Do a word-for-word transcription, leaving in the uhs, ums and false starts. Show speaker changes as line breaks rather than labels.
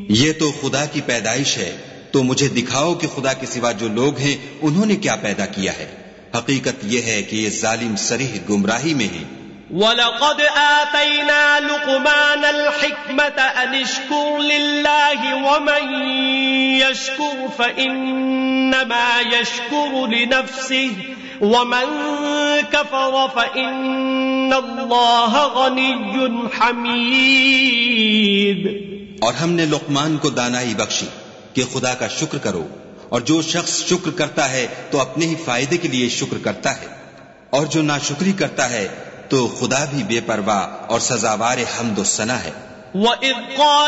ये तो खुदा की पैदाइश है, तो मुझे दिखाओ कि खुदा के सिवा जो लोग हैं उन्होंने क्या पैदा किया है। हकीकत यह है कि ये जालिम सरीह गुमराही में हैं।
वलक़द आतैना लुक़मान अल-हिक्मत अन इश्कुर लिल्लाहि वमन यश्कुर फ़इन्नमा यश्कुरु लिनफ्सिहि वमन कफ़र फ़इन्नल्लाह गनिय्युन हमीद।
और हमने लुक़मान को दानाई बख्शी कि खुदा का शुक्र करो, और जो शख्स शुक्र करता है तो अपने ही फायदे के लिए शुक्र करता है, और जो नाशुक्री करता है तो खुदा भी बेपरवाह और सजावार हम्द व सना है।